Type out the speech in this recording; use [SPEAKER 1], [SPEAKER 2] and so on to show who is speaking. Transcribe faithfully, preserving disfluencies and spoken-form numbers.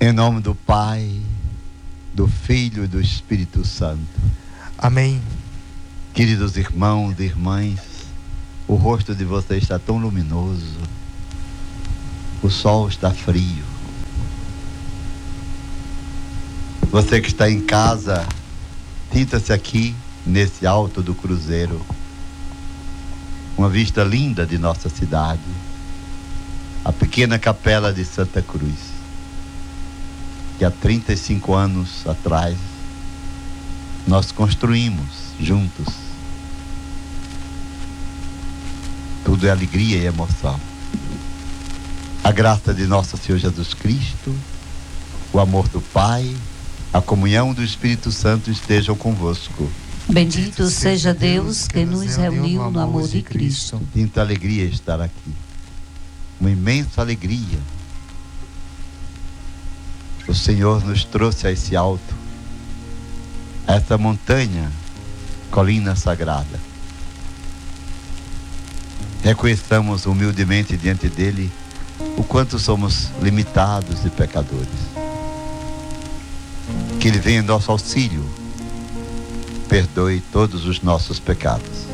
[SPEAKER 1] Em nome do Pai, do Filho e do Espírito Santo.
[SPEAKER 2] Amém.
[SPEAKER 1] Queridos irmãos e irmãs, o rosto de vocês está tão luminoso, o sol está frio. Você que está em casa, sinta-se aqui nesse alto do cruzeiro, uma vista linda de nossa cidade, a pequena capela de Santa Cruz, que há trinta e cinco anos atrás nós construímos juntos. Tudo é alegria e emoção. A graça de nosso Senhor Jesus Cristo, o amor do Pai, a comunhão do Espírito Santo estejam convosco.
[SPEAKER 3] Bendito seja Deus que nos reuniu no amor de Cristo.
[SPEAKER 1] Sinto alegria estar aqui, uma imensa alegria. O Senhor nos trouxe a esse alto, a essa montanha, colina sagrada. Reconheçamos humildemente diante dele o quanto somos limitados e pecadores. Que ele venha em nosso auxílio, perdoe todos os nossos pecados.